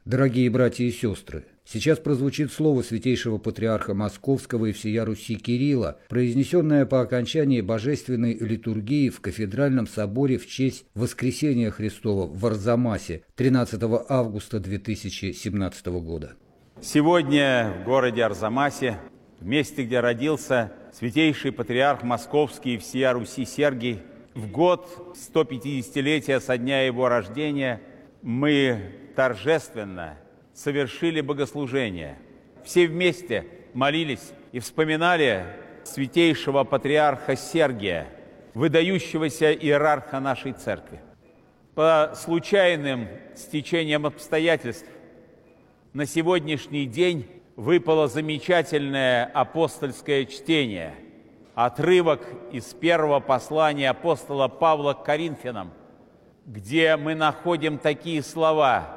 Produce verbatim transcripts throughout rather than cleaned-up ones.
Дорогие братья и сестры, сейчас прозвучит слово святейшего патриарха Московского и всея Руси Кирилла, произнесенное по окончании божественной литургии в Кафедральном соборе в честь Воскресения Христова в Арзамасе тринадцатого августа две тысячи семнадцатого года. Сегодня в городе Арзамасе, в месте, где родился святейший патриарх Московский и всея Руси Сергий, в год сто пятидесятилетия со дня его рождения мы торжественно совершили богослужение. Все вместе молились и вспоминали святейшего патриарха Сергия, выдающегося иерарха нашей церкви. По случайным стечениям обстоятельств на сегодняшний день выпало замечательное апостольское чтение, отрывок из первого послания апостола Павла к Коринфянам, где мы находим такие слова: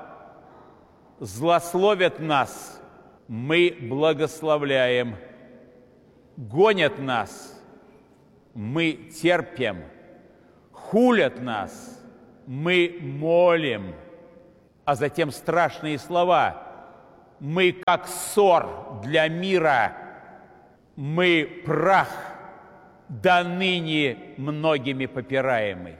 «Злословят нас, мы благословляем, гонят нас, мы терпим, хулят нас, мы молим». А затем страшные слова: «Мы как ссор для мира, мы прах, до ныне многими попираемый».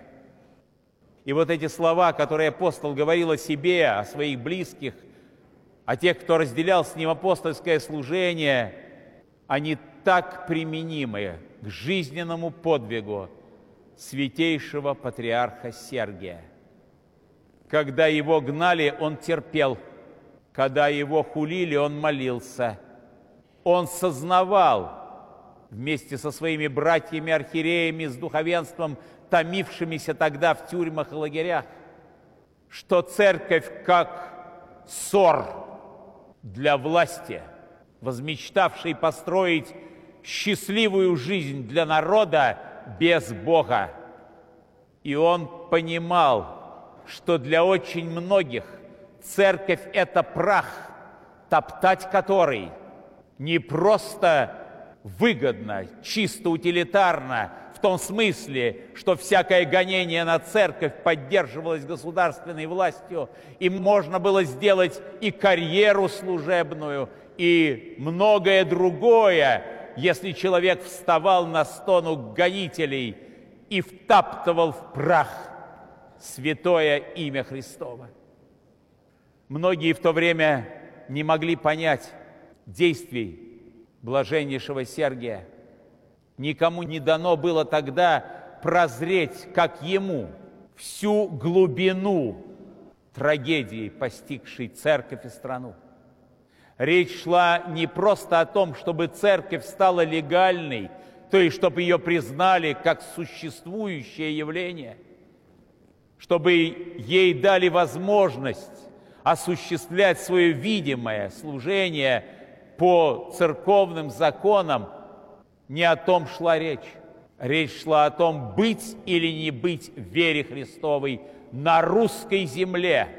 И вот эти слова, которые апостол говорил о себе, о своих близких, о тех, кто разделял с ним апостольское служение, они так применимы к жизненному подвигу святейшего патриарха Сергия. Когда его гнали, он терпел. Когда его хулили, он молился. Он сознавал вместе со своими братьями-архиереями, с духовенством, томившимися тогда в тюрьмах и лагерях, что церковь как ссор для власти, возмечтавшей построить счастливую жизнь для народа без Бога. И он понимал, что для очень многих церковь – это прах, топтать который не просто выгодно, чисто утилитарно, в том смысле, что всякое гонение на церковь поддерживалось государственной властью, и можно было сделать и карьеру служебную, и многое другое, если человек вставал на сторону гонителей и втаптывал в прах святое имя Христово. Многие в то время не могли понять действий блаженнейшего Сергия. Никому не дано было тогда прозреть, как ему, всю глубину трагедии, постигшей церковь и страну. Речь шла не просто о том, чтобы церковь стала легальной, то есть чтобы ее признали как существующее явление, чтобы ей дали возможность осуществлять свое видимое служение по церковным законам. Не о том шла речь. Речь шла о том, быть или не быть в вере Христовой на русской земле,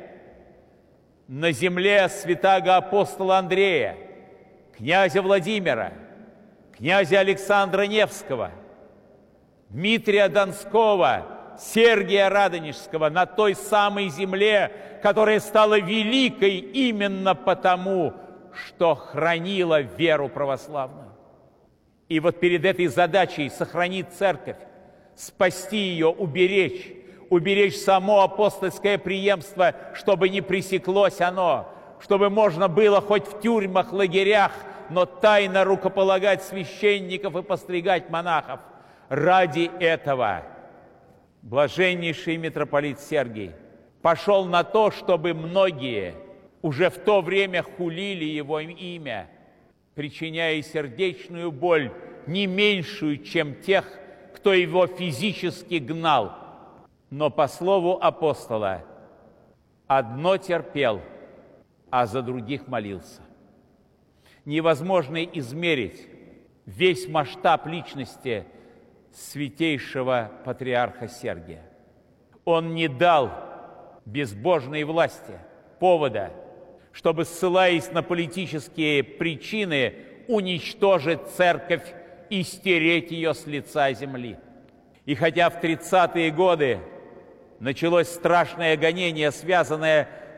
на земле святаго апостола Андрея, князя Владимира, князя Александра Невского, Дмитрия Донского, Сергия Радонежского, на той самой земле, которая стала великой именно потому, что хранила веру православную. И вот перед этой задачей сохранить церковь, спасти ее, уберечь, уберечь само апостольское преемство, чтобы не пресеклось оно, чтобы можно было хоть в тюрьмах, лагерях, но тайно рукополагать священников и постригать монахов. Ради этого блаженнейший митрополит Сергий пошел на то, чтобы многие уже в то время хулили его имя, причиняя сердечную боль не меньшую, чем тех, кто его физически гнал. Но по слову апостола одно терпел, а за других молился. Невозможно измерить весь масштаб личности святейшего патриарха Сергия. Он не дал безбожной власти повода, чтобы, ссылаясь на политические причины, уничтожить церковь и стереть ее с лица земли. И хотя в тридцатые годы началось страшное гонение, связанное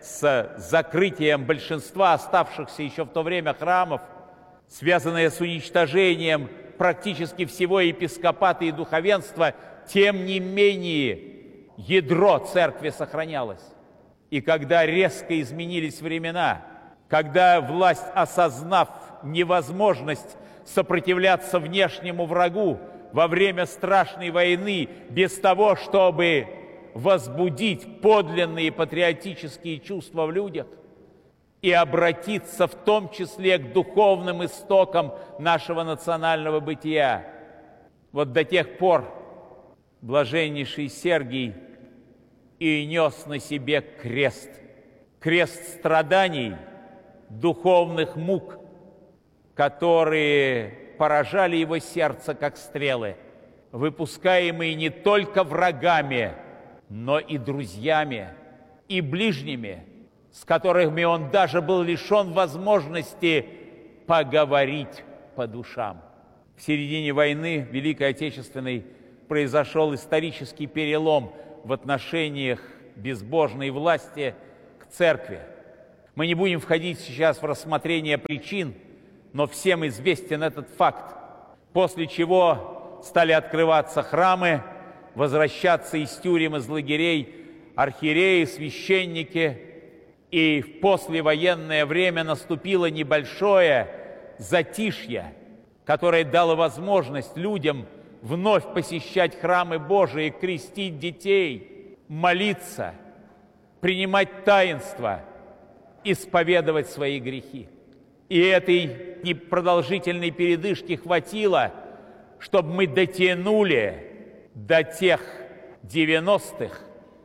с закрытием большинства оставшихся еще в то время храмов, связанное с уничтожением практически всего епископата и духовенства, тем не менее ядро церкви сохранялось. И когда резко изменились времена, когда власть, осознав невозможность сопротивляться внешнему врагу во время страшной войны без того, чтобы возбудить подлинные патриотические чувства в людях и обратиться в том числе к духовным истокам нашего национального бытия. Вот до тех пор блаженнейший Сергий и нес на себе крест, крест страданий, духовных мук, которые поражали его сердце, как стрелы, выпускаемые не только врагами, но и друзьями, и ближними, с которыми он даже был лишен возможности поговорить по душам. В середине войны Великой Отечественной произошел исторический перелом в отношениях безбожной власти к церкви. Мы не будем входить сейчас в рассмотрение причин, но всем известен этот факт, после чего стали открываться храмы, возвращаться из тюрем, из лагерей архиереи, священники, и в послевоенное время наступило небольшое затишье, которое дало возможность людям вновь посещать храмы Божии, крестить детей, молиться, принимать таинства, исповедовать свои грехи. И этой непродолжительной передышки хватило, чтобы мы дотянули до тех девяностых,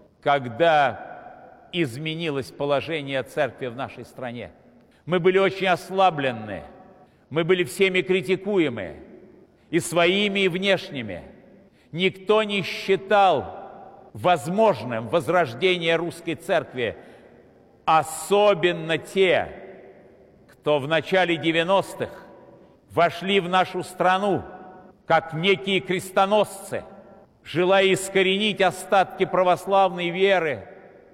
когда изменилось положение церкви в нашей стране. Мы были очень ослаблены, мы были всеми критикуемы, и своими, и внешними. Никто не считал возможным возрождение русской церкви, особенно те, кто в начале девяностых вошли в нашу страну как некие крестоносцы, желая искоренить остатки православной веры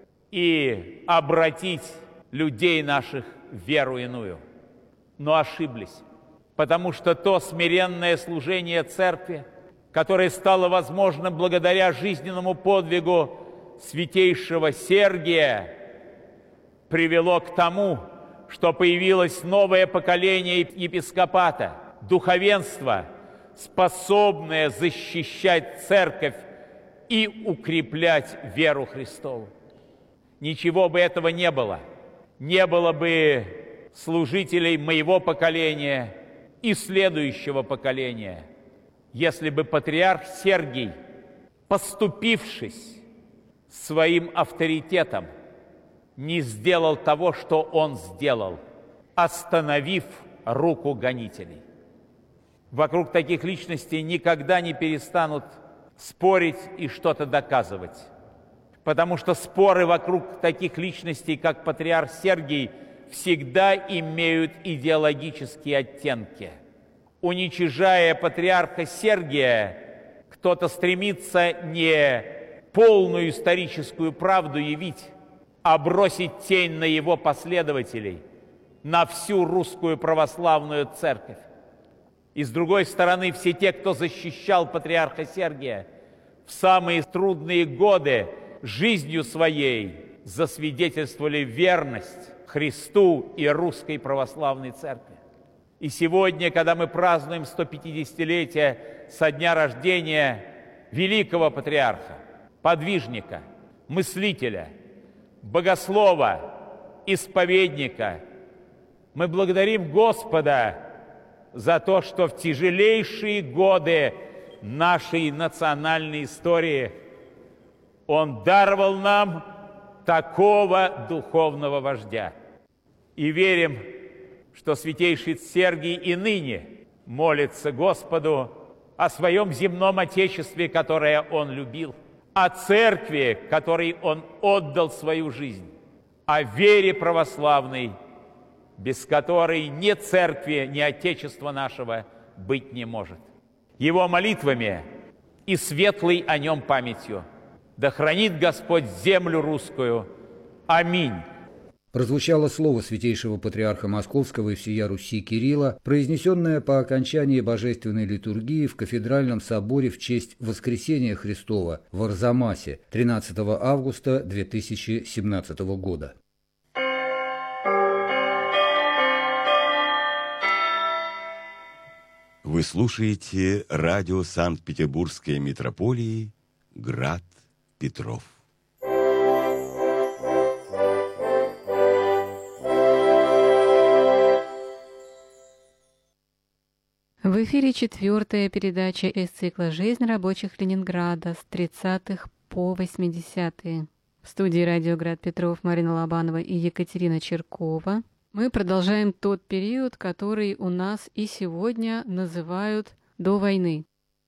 и обратить людей наших в веру иную. Но ошиблись, потому что то смиренное служение церкви, которое стало возможным благодаря жизненному подвигу святейшего Сергия, привело к тому, что появилось новое поколение епископата, духовенства, способное защищать церковь и укреплять веру Христову. Ничего бы этого не было. Не было бы служителей моего поколения и следующего поколения, если бы патриарх Сергий, поступившись своим авторитетом, не сделал того, что он сделал, остановив руку гонителей. Вокруг таких личностей никогда не перестанут спорить и что-то доказывать, потому что споры вокруг таких личностей, как патриарх Сергий, всегда имеют идеологические оттенки. Уничижая патриарха Сергия, кто-то стремится не полную историческую правду явить, а бросить тень на его последователей, на всю русскую православную церковь. И с другой стороны, все те, кто защищал патриарха Сергия, в самые трудные годы жизнью своей засвидетельствовали верность Христу и русской православной церкви. И сегодня, когда мы празднуем сто пятидесятилетие со дня рождения великого патриарха, подвижника, мыслителя, богослова, исповедника, мы благодарим Господа за то, что в тяжелейшие годы нашей национальной истории Он даровал нам такого духовного вождя. И верим, что святейший Сергий и ныне молится Господу о своем земном Отечестве, которое он любил, о церкви, которой он отдал свою жизнь, о вере православной, без которой ни церкви, ни Отечества нашего быть не может. Его молитвами и светлой о нем памятью да хранит Господь землю русскую. Аминь. Прозвучало слово святейшего патриарха Московского и всея Руси Кирилла, произнесенное по окончании божественной литургии в Кафедральном соборе в честь Воскресения Христова в Арзамасе тринадцатого августа две тысячи семнадцатого года. Вы слушаете радио Санкт-Петербургской митрополии «Град Петров». В эфире четвертая передача из цикла «Жизнь рабочих Ленинграда» с тридцатых по восьмидесятые. В студии радио «Град Петров» Марина Лобанова и Екатерина Черкова. Мы продолжаем тот период, который у нас и сегодня называют «до войны».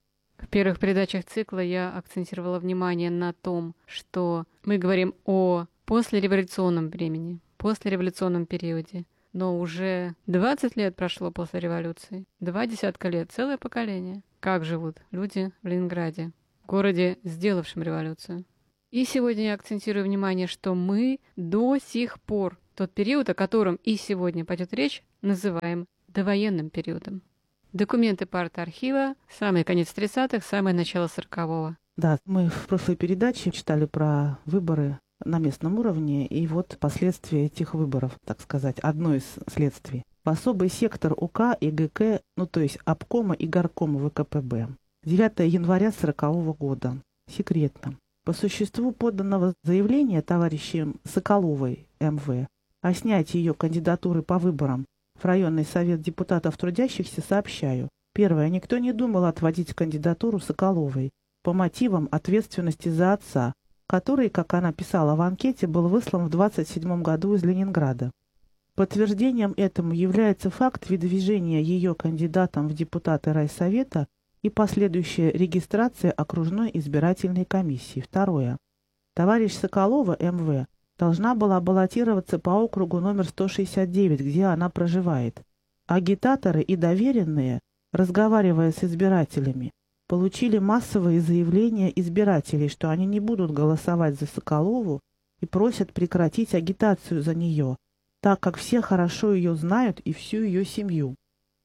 В первых передачах цикла я акцентировала внимание на том, что мы говорим о послереволюционном времени, послереволюционном периоде. Но уже двадцать лет прошло после революции, два десятка лет, целое поколение. Как живут люди в Ленинграде, городе, сделавшем революцию. И сегодня я акцентирую внимание, что мы до сих пор, тот период, о котором и сегодня пойдет речь, называем довоенным периодом. Документы партархива, самый конец тридцатых, самое начало сорокового. Да, мы в прошлой передаче читали про выборы на местном уровне, и вот последствия этих выборов, так сказать, одно из следствий. В особый сектор УК и ГК, ну то есть обкома и горкома ВКПБ. девятого января сорокового года. Секретно. По существу поданного заявления товарищем Соколовой МВ о снятии ее кандидатуры по выборам в районный совет депутатов трудящихся сообщаю. Первое. Никто не думал отводить кандидатуру Соколовой по мотивам ответственности за отца, который, как она писала в анкете, был выслан в двадцать седьмом году из Ленинграда. Подтверждением этому является факт выдвижения ее кандидатом в депутаты райсовета и последующая регистрация окружной избирательной комиссии. Второе. Товарищ Соколова МВ должна была баллотироваться по округу номер сто шестьдесят девять, где она проживает. Агитаторы и доверенные, разговаривая с избирателями, получили массовые заявления избирателей, что они не будут голосовать за Соколову и просят прекратить агитацию за нее, так как все хорошо ее знают и всю ее семью.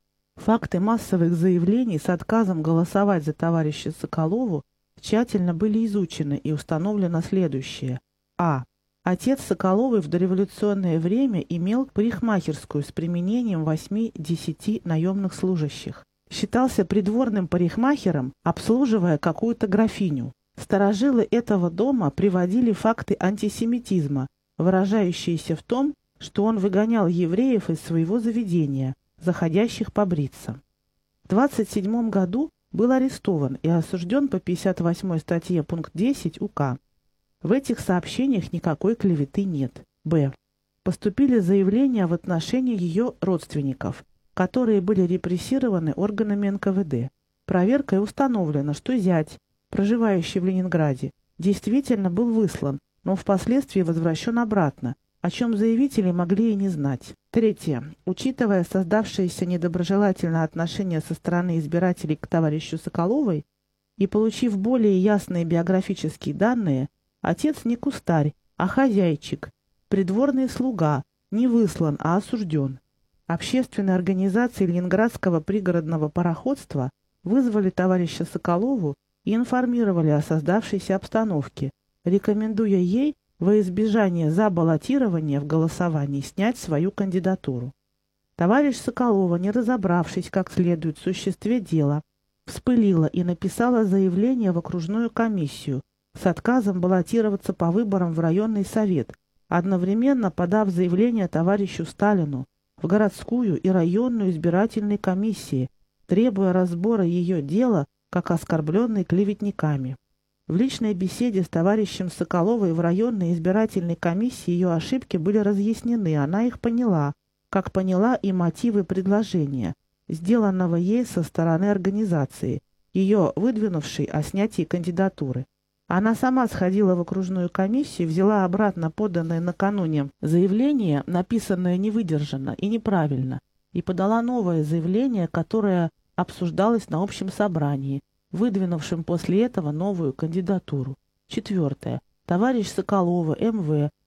Факты массовых заявлений с отказом голосовать за товарища Соколову тщательно были изучены и установлено следующее. А. Отец Соколовой в дореволюционное время имел парикмахерскую с применением восьми-десяти наемных служащих. Считался придворным парикмахером, обслуживая какую-то графиню. Старожилы этого дома приводили факты антисемитизма, выражающиеся в том, что он выгонял евреев из своего заведения, заходящих побриться. В двадцать седьмом году был арестован и осужден по пятьдесят восьмой статье пункт десять УК. В этих сообщениях никакой клеветы нет. Б. Поступили заявления в отношении ее родственников, которые были репрессированы органами эн ка вэ дэ. Проверкой установлено, что зять, проживающий в Ленинграде, действительно был выслан, но впоследствии возвращен обратно, о чем заявители могли и не знать. Третье. Учитывая создавшееся недоброжелательное отношение со стороны избирателей к товарищу Соколовой и получив более ясные биографические данные, отец не кустарь, а хозяйчик, придворный слуга, не выслан, а осужден. Общественные организации Ленинградского пригородного пароходства вызвали товарища Соколову и информировали о создавшейся обстановке, рекомендуя ей во избежание забаллотирования в голосовании снять свою кандидатуру. Товарищ Соколова, не разобравшись как следует в существе дела, вспылила и написала заявление в окружную комиссию с отказом баллотироваться по выборам в районный совет, одновременно подав заявление товарищу Сталину в городскую и районную избирательные комиссии, требуя разбора ее дела как оскорбленной клеветниками. В личной беседе с товарищем Соколовой в районной избирательной комиссии ее ошибки были разъяснены, она их поняла, как поняла и мотивы предложения, сделанного ей со стороны организации, ее выдвинувшей о снятии кандидатуры. Она сама сходила в окружную комиссию, взяла обратно поданное накануне заявление, написанное невыдержанно и неправильно, и подала новое заявление, которое обсуждалось на общем собрании, выдвинувшим после этого новую кандидатуру. Четвертое. Товарищ Соколова МВ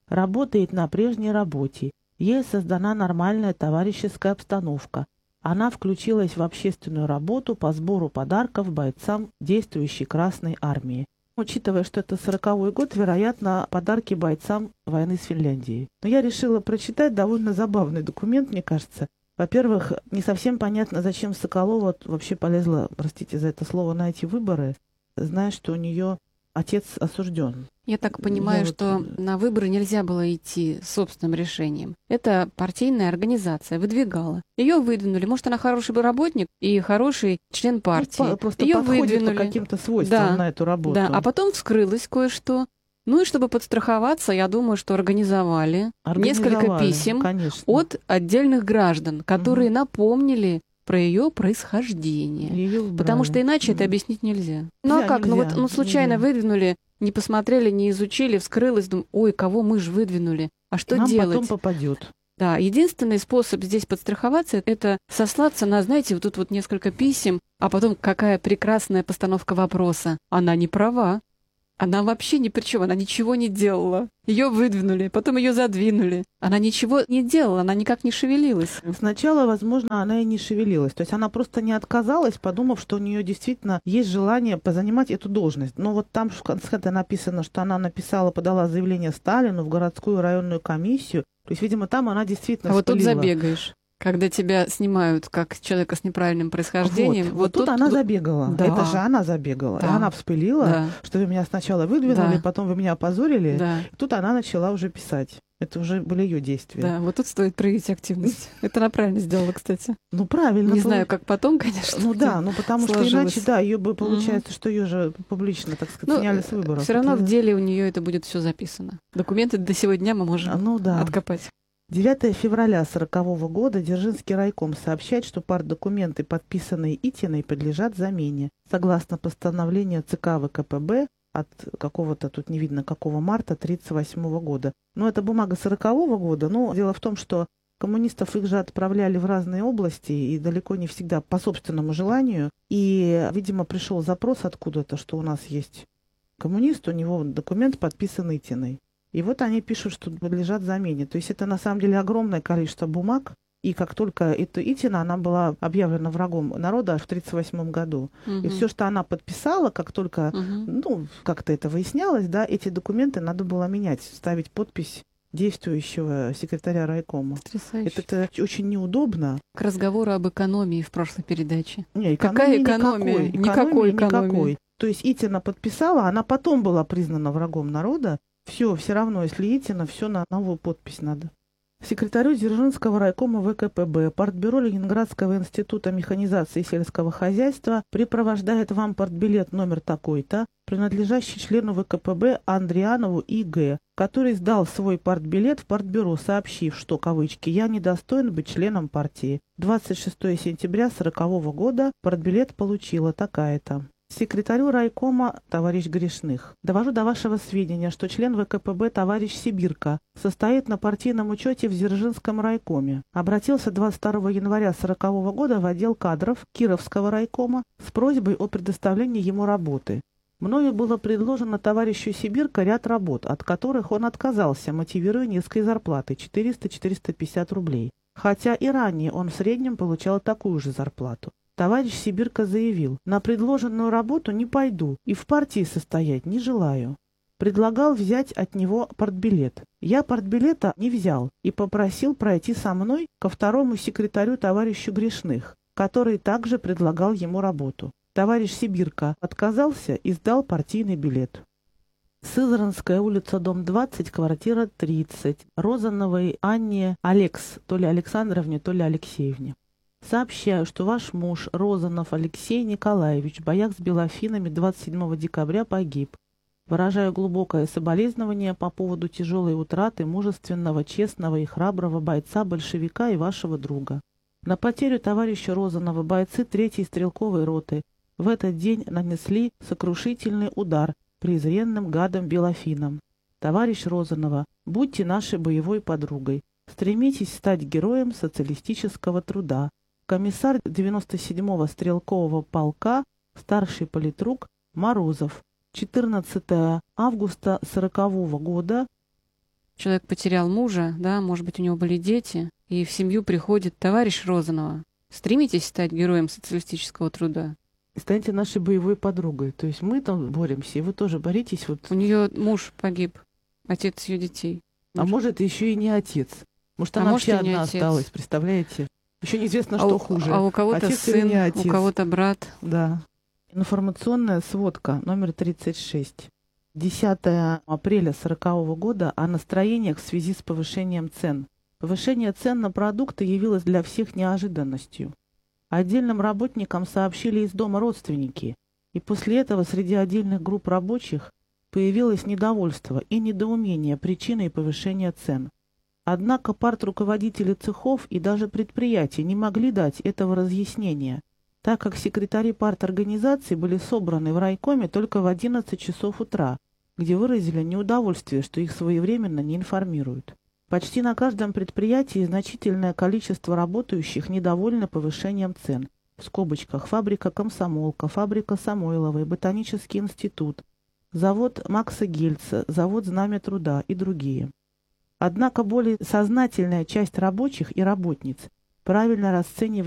работает на прежней работе. Ей создана нормальная товарищеская обстановка. Она включилась в общественную работу по сбору подарков бойцам действующей Красной Армии. Учитывая, что это сороковой год, вероятно, подарки бойцам войны с Финляндией. Но я решила прочитать довольно забавный документ, мне кажется. Во-первых, не совсем понятно, зачем Соколова вообще полезла, простите за это слово, на эти выборы, зная, что у нее отец осужден. Я так понимаю, Я что вот... на выборы нельзя было идти собственным решением. Это партийная организация выдвигала. Ее выдвинули. Может, она хороший работник и хороший член партии. Ну, просто Ее подходит выдвинули по каким-то свойствам да, на эту работу. Да, а потом вскрылось кое-что. Ну и чтобы подстраховаться, я думаю, что организовали, Организовали, несколько писем конечно. от отдельных граждан, которые угу. напомнили про ее происхождение. Её Потому что иначе mm. это объяснить нельзя. Ну нельзя, а как? Нельзя, ну вот ну, случайно нельзя. выдвинули, не посмотрели, не изучили, вскрылось, думаю, ой, кого мы же выдвинули. А что Нам делать? потом попадет. Да, единственный способ здесь подстраховаться — это сослаться на, знаете, вот тут вот несколько писем, а потом какая прекрасная постановка вопроса. Она не права. Она вообще ни при чем, она ничего не делала. Ее выдвинули, потом ее задвинули. Она ничего не делала, она никак не шевелилась. Сначала, возможно, она и не шевелилась. То есть она просто не отказалась, подумав, что у нее действительно есть желание позанимать эту должность. Но вот там в конце написано, что она написала, подала заявление Сталину в городскую районную комиссию. То есть, видимо, там она действительно А вот тут вспылила. забегаешь. Когда тебя снимают как человека с неправильным происхождением. Вот, вот, вот тут, тут она забегала. Да. Это же она забегала. Да. И она вспылила, да. что вы меня сначала выдвинули, да. потом вы меня опозорили. Да. Тут она начала уже писать. Это уже были ее действия. Да, вот тут стоит проявить активность. Это она правильно сделала, кстати. Ну, правильно. Не знаю, как потом, конечно. Ну да, ну потому что иначе, да, ее бы получается, что ее же публично, так сказать, сняли с выборов. Все равно в деле у нее это будет все записано. Документы до сего дня мы можем откопать. девятого февраля сорокового года Дзержинский райком сообщает, что партдокументы, подписанные Итиной, подлежат замене. Согласно постановлению ЦК ВКПБ от какого-то, тут не видно какого, марта тридцать восьмого года. Но это бумага сорокового года, но дело в том, что коммунистов их же отправляли в разные области и далеко не всегда по собственному желанию. И, видимо, пришел запрос откуда-то, что у нас есть коммунист, у него документ подписан Итиной. И вот они пишут, что подлежат замене. То есть это на самом деле огромное количество бумаг. И как только эта Итина, она была объявлена врагом народа в тридцать восьмом году. Угу. И все, что она подписала, как только, угу. ну, как-то это выяснялось, да, эти документы надо было менять, ставить подпись действующего секретаря райкома. Потрясающе. Это, это очень неудобно. К разговору об экономии в прошлой передаче. Не, Какая экономия? Никакой. Никакой экономии. Никакой. То есть Итина подписала, она потом была признана врагом народа. Все, все равно, если Итина, все на новую подпись надо. Секретарю Дзержинского райкома ВКПБ, партбюро Ленинградского института механизации сельского хозяйства припровождает вам партбилет номер такой-то, принадлежащий члену ВКПБ Андрианову И Г, который сдал свой партбилет в партбюро, сообщив, что, кавычки, «я недостоин быть членом партии». двадцать шестого сентября сорокового года партбилет получила такая-то. Секретарю райкома товарищ Грешных. Довожу до вашего сведения, что член ВКПБ товарищ Сибирка состоит на партийном учете в Дзержинском райкоме. Обратился двадцать второго января сорокового года в отдел кадров Кировского райкома с просьбой о предоставлении ему работы. Мною было предложено товарищу Сибирка ряд работ, от которых он отказался, мотивируя низкой зарплатой четыреста — четыреста пятьдесят рублей. Хотя и ранее он в среднем получал такую же зарплату. Товарищ Сибирка заявил: «На предложенную работу не пойду и в партии состоять не желаю». Предлагал взять от него партбилет. Я партбилета не взял и попросил пройти со мной ко второму секретарю товарищу Грешных, который также предлагал ему работу. Товарищ Сибирка отказался и сдал партийный билет. Сызранская улица, дом двадцать, квартира тридцать. Розановой Анне Алекс, то ли Александровне, то ли Алексеевне. Сообщаю, что ваш муж Розанов Алексей Николаевич в боях с белофинами двадцать седьмого декабря погиб. Выражаю глубокое соболезнование по поводу тяжелой утраты мужественного, честного и храброго бойца-большевика и вашего друга. На потерю товарища Розанова бойцы третьей стрелковой роты в этот день нанесли сокрушительный удар презренным гадом белофинам. Товарищ Розанова, будьте нашей боевой подругой. Стремитесь стать героем социалистического труда. Комиссар девяносто седьмого стрелкового полка, старший политрук Морозов. четырнадцатого августа сорокового года, человек потерял мужа, да, может быть, у него были дети, и в семью приходит товарищ Розанова. Стремитесь стать героем социалистического труда? И станьте нашей боевой подругой. То есть мы там боремся, и вы тоже боритесь. Вот. У нее муж погиб, отец ее детей. А может, еще и не отец. Может, А она может, вообще и не одна отец. осталась, представляете? Еще неизвестно, А что у, хуже. а у кого-то Отец или сын, не отец. у кого-то брат. Да. Информационная сводка номер тридцать шесть. десятого апреля сорокового года о настроениях в связи с повышением цен. Повышение цен на продукты явилось для всех неожиданностью. Отдельным работникам сообщили из дома родственники, и после этого среди отдельных групп рабочих появилось недовольство и недоумение причиной повышения цен. Однако партруководители цехов и даже предприятий не могли дать этого разъяснения, так как секретари парторганизаций были собраны в райкоме только в одиннадцать часов утра, где выразили неудовольствие, что их своевременно не информируют. Почти на каждом предприятии значительное количество работающих недовольны повышением цен. В скобочках фабрика «Комсомолка», фабрика «Самойловой», Ботанический институт, завод Макса Гельца, завод «Знамя труда» и другие. Однако более сознательная часть рабочих и работниц правильно расценивает